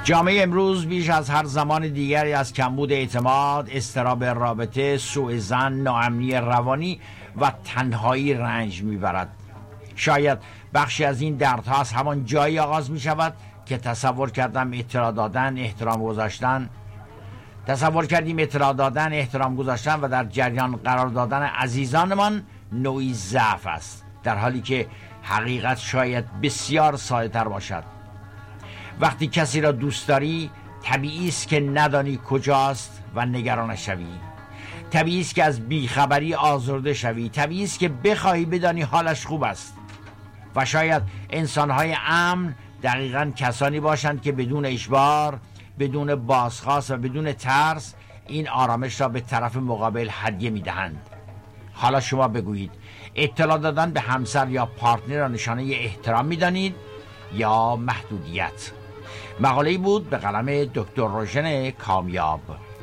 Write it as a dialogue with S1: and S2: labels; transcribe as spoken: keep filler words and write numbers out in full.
S1: جامعه امروز بیش از هر زمان دیگری از کمبود اعتماد، اضطراب رابطه، سوء ظن، ناامنی روانی و تنهایی رنج میبرد. شاید بخشی از این دردها از همان جایی آغاز می شود که تصور کردم اطلاع دادن، احترام گذاشتن تصور کردیم اطلاع دادن، احترام گذاشتن و در جریان قرار دادن عزیزانمان نوعی ضعف است، در حالی که حقیقت شاید بسیار ساده‌تر باشد. وقتی کسی را دوست داری، طبیعی است که ندانی کجاست و نگران شوی. طبیعی است که از بیخبری آزرده شوی. طبیعی است که بخواهی بدانی حالش خوب است. و شاید انسان‌های امن دقیقاً کسانی باشند که بدون اجبار، بدون بازخواست و بدون ترس این آرامش را به طرف مقابل هدیه می‌دهند. حالا شما بگویید، اطلاع دادن به همسر یا پارتنر را نشانه احترام می‌دانید یا محدودیت؟ مقاله‌ای بود به قلم دکتر روژن کامیاب.